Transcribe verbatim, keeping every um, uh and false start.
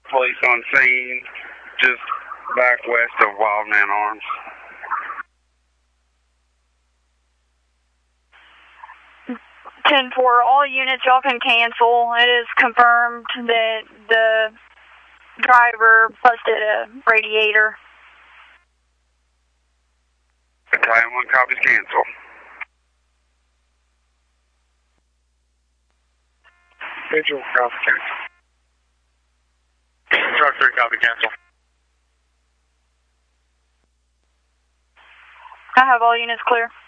Police on scene, just back west of Wildman Arms. ten four, all units, y'all can cancel. It is confirmed that the driver busted a radiator. Battalion one copies, cancel. Visual copy, cancel. Truck three copy, cancel. I have all units clear.